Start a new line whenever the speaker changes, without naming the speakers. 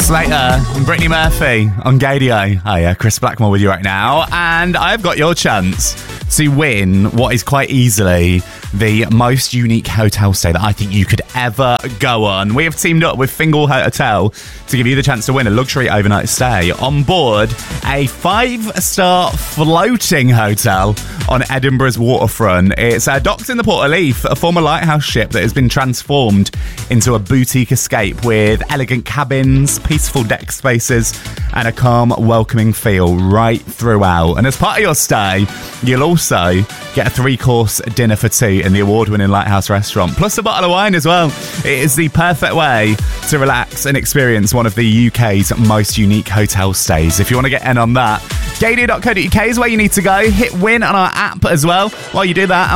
Slater and Brittany Murphy on Gadio. Hiya, Chris Blackmore with you right now, and I've got your chance to win what is quite easily the most unique hotel stay that I think you could ever go on. We have teamed up with Fingal Hotel to give you the chance to win a luxury overnight stay on board a 5-star floating hotel on Edinburgh's waterfront. It's docked in the Port of Leith, a former lighthouse ship that has been transformed into a boutique escape with elegant cabins, peaceful deck spaces, and a calm, welcoming feel right throughout. And as part of your stay, you'll also get a 3-course dinner for 2 in the award-winning Lighthouse restaurant, plus a bottle of wine as well. It is the perfect way to relax and experience one of the UK's most unique hotel stays. If you want to get in on that, gadio.co.uk is where you need to go. Hit win on our app as well. While you do that,